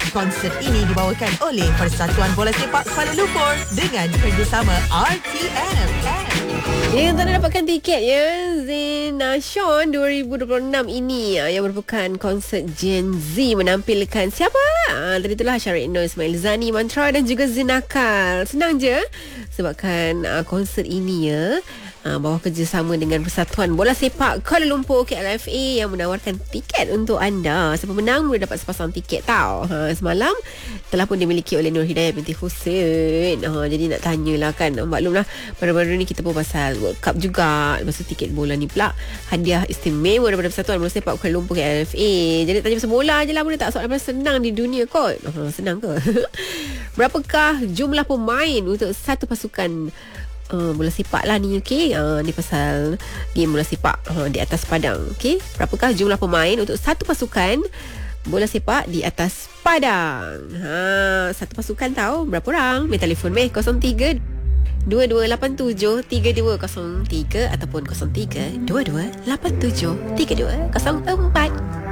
Konsert ini dibawakan oleh Persatuan Bola Sepak Kuala Lumpur dengan kerjasama RTM. Yang tak dapatkan tiket ya, Zenation 2026 ini yang merupakan konsert Gen Z menampilkan siapa? Tadi itulah Syarik Nur, Ismail Zani, Mantra dan juga Zinakal. Senang je sebabkan konsert ini ya bawah kerjasama dengan Persatuan Bola Sepak Kuala Lumpur KLFA yang menawarkan tiket untuk anda. Siapa menang boleh dapat sepasang tiket tau. Semalam telah pun dimiliki oleh Nur Hidayah binti Hussein. Jadi nak tanyalah kan, maklumlah baru-baru ni kita pun pasal World Cup juga. Lepas tu tiket bola ni pula hadiah istimewa daripada Persatuan Bola Sepak Kuala Lumpur KLFA. Jadi tanya pasal bola je lah, boleh tak? Soalan paling senang di dunia kot. Senang ke? Berapakah jumlah pemain untuk satu pasukan bola sepak lah ni, okey. Ni pasal game bola sepak di atas padang, okey. Berapakah jumlah pemain untuk satu pasukan bola sepak di atas padang? Satu pasukan tahu berapa orang? Main telefon 03 2287 3203 ataupun 03 2287 3204.